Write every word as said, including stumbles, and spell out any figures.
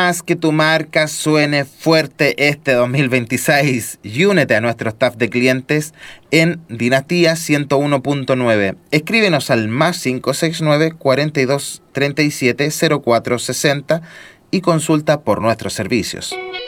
Haz que tu marca suene fuerte este dos mil veintiséis y únete a nuestro staff de clientes en Dinastía ciento uno punto nueve. Escríbenos al más cinco seis nueve, cuarenta y dos, treinta y siete, cero cuatro sesenta y consulta por nuestros servicios.